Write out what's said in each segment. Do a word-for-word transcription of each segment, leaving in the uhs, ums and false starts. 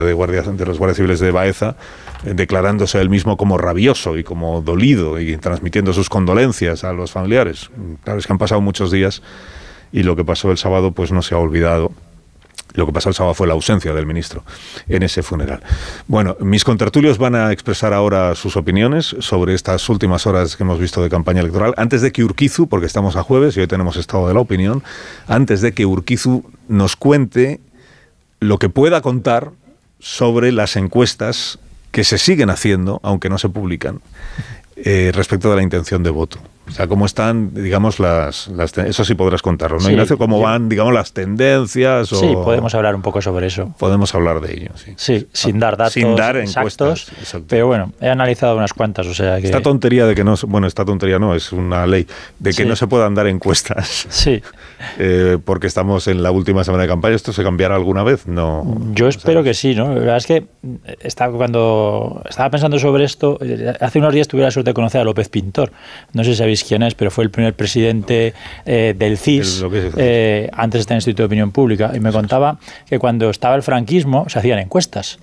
de, guardias, de los guardias civiles de Baeza, eh, declarándose él mismo como rabioso y como dolido y transmitiendo sus condolencias a los familiares. Claro, es que han pasado muchos días y lo que pasó el sábado pues no se ha olvidado. Lo que pasó el sábado fue la ausencia del ministro en ese funeral. Bueno, mis contertulios van a expresar ahora sus opiniones sobre estas últimas horas que hemos visto de campaña electoral. Antes de que Urquizu, porque estamos a jueves y hoy tenemos estado de la opinión, antes de que Urquizu nos cuente lo que pueda contar sobre las encuestas que se siguen haciendo, aunque no se publican, eh, respecto de la intención de voto. O sea, cómo están, digamos, las, las... Eso sí podrás contarlo, ¿no, sí, Ignacio? ¿Cómo sí. van, digamos, las tendencias? O... Sí, podemos hablar un poco sobre eso. Podemos hablar de ello, sí. Sí, sin dar datos sin dar exactos, encuestas. Pero bueno, he analizado unas cuantas, o sea que... Esta tontería de que no... Bueno, esta tontería no, es una ley, de que sí. no se puedan dar encuestas. Sí. Eh, porque estamos en la última semana de campaña. ¿Esto se cambiará alguna vez? No. Yo espero que sí, ¿no? La verdad es que estaba, cuando estaba pensando sobre esto, hace unos días tuve la suerte de conocer a López Pintor. No sé si sabéis quién es, pero fue el primer presidente eh, del C I S, eh, antes de estar en el Instituto de Opinión Pública, y me contaba que cuando estaba el franquismo se hacían encuestas,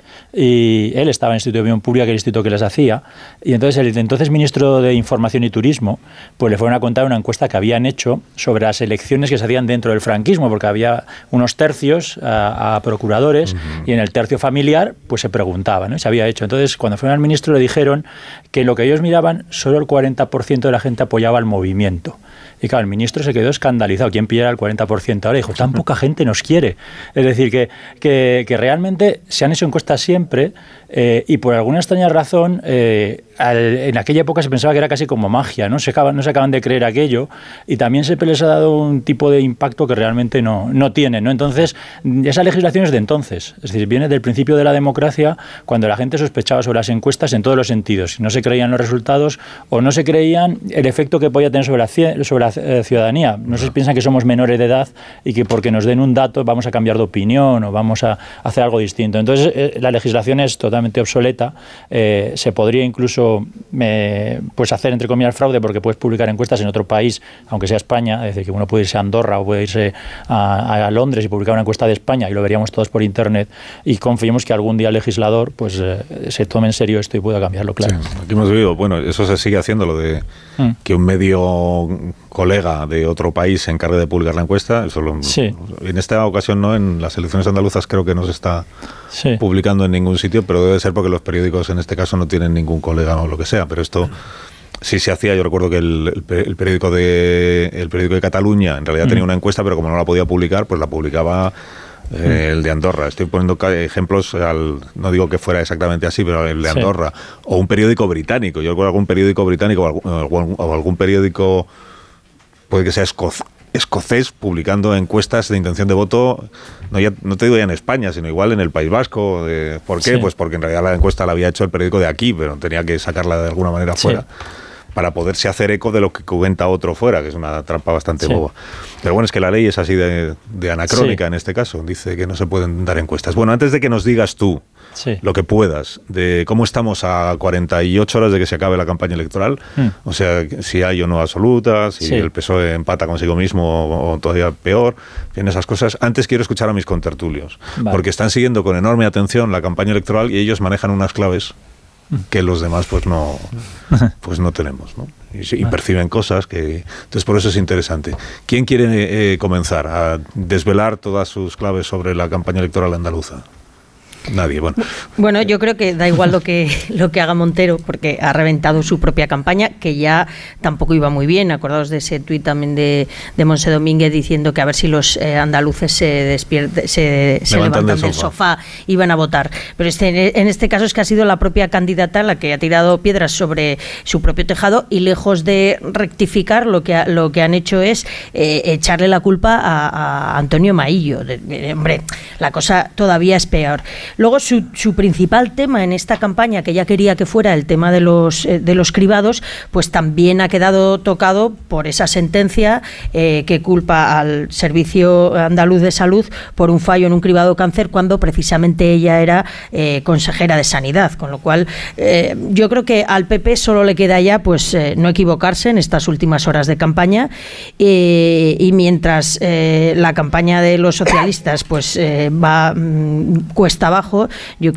y él estaba en el Instituto de Opinión Pública, que era el instituto que les hacía, y entonces el entonces ministro de Información y Turismo pues le fueron a contar una encuesta que habían hecho sobre las elecciones que se hacían dentro del franquismo, porque había unos tercios a, a procuradores, uh-huh. y en el tercio familiar pues se preguntaba, ¿no? Y se había hecho. Entonces cuando fueron al ministro le dijeron que lo que ellos miraban, solo el cuarenta por ciento de la gente apoyaba al movimiento. Y claro, el ministro se quedó escandalizado. ¿Quién pillara el cuarenta por ciento ahora? Dijo, tan poca gente nos quiere. Es decir, que, que, que realmente se han hecho encuestas siempre eh, y por alguna extraña razón eh, al, en aquella época se pensaba que era casi como magia, ¿no? Se acaban, no se acaban de creer aquello y también se les ha dado un tipo de impacto que realmente no, no tienen, ¿no? Entonces, esa legislación es de entonces. Es decir, viene del principio de la democracia, cuando la gente sospechaba sobre las encuestas en todos los sentidos. No se creían los resultados o no se creían el efecto que podía tener sobre la, sobre la eh, ciudadanía. No se piensan que somos menores de edad y que porque nos den un dato vamos a cambiar de opinión o vamos a hacer algo distinto. Entonces, eh, la legislación es totalmente obsoleta. Eh, se podría incluso eh, pues hacer, entre comillas, fraude porque puedes publicar encuestas en otro país, aunque sea España. Es decir, que uno puede irse a Andorra o puede irse a, a Londres y publicar una encuesta de España y lo veríamos todos por Internet, y confiemos que algún día el legislador pues eh, se tome en serio esto y pueda cambiarlo, claro. Sí, aquí hemos vivido, bueno, eso se sigue haciendo, lo de mm. que un medio colega de otro país se encargue de publicar la encuesta. Eso lo, sí. En esta ocasión no, en las elecciones andaluzas creo que no se está sí. publicando en ningún sitio, pero debe ser porque los periódicos en este caso no tienen ningún colega o lo que sea, pero esto sí se hacía. Yo recuerdo que el, el periódico de el periódico de Cataluña en realidad mm. tenía una encuesta, pero como no la podía publicar, pues la publicaba Eh, el de Andorra. Estoy poniendo ejemplos, al, no digo que fuera exactamente así, pero el de Andorra. Sí. O un periódico británico. Yo recuerdo algún periódico británico o algún, o algún periódico, puede que sea esco, escocés, publicando encuestas de intención de voto, no, ya, no te digo ya en España, sino igual en el País Vasco. De, ¿Por qué? Sí. Pues porque en realidad la encuesta la había hecho el periódico de aquí, pero tenía que sacarla de alguna manera sí. fuera, para poderse hacer eco de lo que comenta otro fuera, que es una trampa bastante sí. boba. Pero bueno, es que la ley es así de, de anacrónica sí. en este caso. Dice que no se pueden dar encuestas. Bueno, antes de que nos digas tú sí. lo que puedas de cómo estamos a cuarenta y ocho horas de que se acabe la campaña electoral, mm. o sea, si hay o no absolutas, si sí. el P S O E empata consigo mismo o, o todavía peor, en esas cosas, antes quiero escuchar a mis contertulios, vale. porque están siguiendo con enorme atención la campaña electoral y ellos manejan unas claves que los demás pues no pues no tenemos, ¿no? Y, y perciben cosas que... Entonces por eso es interesante. ¿Quién quiere eh, comenzar a desvelar todas sus claves sobre la campaña electoral andaluza? Nadie, bueno. Bueno, yo creo que da igual lo que lo que haga Montero, porque ha reventado su propia campaña, que ya tampoco iba muy bien. Acordaos de ese tuit también de, de Monse Domínguez diciendo que a ver si los eh, andaluces se despierten, se, se levantan del, del sofá. sofá y van a votar. Pero este, en este caso es que ha sido la propia candidata la que ha tirado piedras sobre su propio tejado, y lejos de rectificar, lo que, ha, lo que han hecho es eh, echarle la culpa a, a Antonio Maillo. De, de, hombre, la cosa todavía es peor. Luego su, su principal tema en esta campaña, que ella quería que fuera el tema de los eh, de los cribados, pues también ha quedado tocado por esa sentencia eh, que culpa al Servicio Andaluz de Salud por un fallo en un cribado cáncer, cuando precisamente ella era eh, consejera de Sanidad, con lo cual eh, yo creo que al P P solo le queda ya pues eh, no equivocarse en estas últimas horas de campaña, eh, y mientras eh, la campaña de los socialistas pues eh, va mmm, cuesta abajo, trabajo, yo